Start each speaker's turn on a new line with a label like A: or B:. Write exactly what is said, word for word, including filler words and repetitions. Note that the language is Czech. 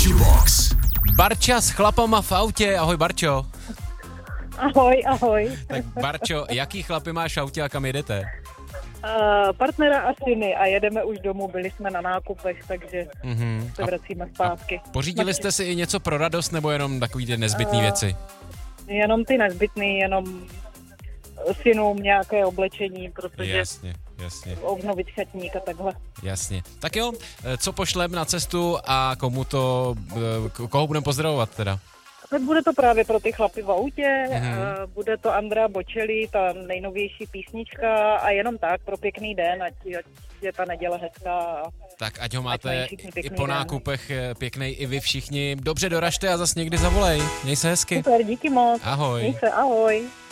A: Energy Box.
B: Barča s chlapama v autě. Ahoj, Barčo.
C: Ahoj, ahoj.
B: Tak Barčo, jaký chlapy máš v autě a kam jedete?
C: Uh, partnera a syny a jedeme už domů, byli jsme na nákupech, takže mm-hmm. se vracíme zpátky.
B: A pořídili jste si i něco pro radost, nebo jenom takový ty nezbytný uh, věci?
C: Jenom ty nezbytný, jenom synům nějaké oblečení, protože
B: jasně, jasně.
C: obnovit chatník a takhle.
B: Jasně. Tak jo, co pošlem na cestu a komu to, koho budeme pozdravovat teda?
C: Tak bude to právě pro ty chlapy v autě,
B: mm-hmm.
C: bude to Andrea Bocelli, ta nejnovější písnička a jenom tak pro pěkný den, ať, ať je ta neděle hezká.
B: Tak ať ho máte i po nákupech pěknej i vy všichni. Dobře doražte a zas někdy zavolej. Měj se hezky.
C: Super, díky moc.
B: Ahoj.
C: Měj se, ahoj.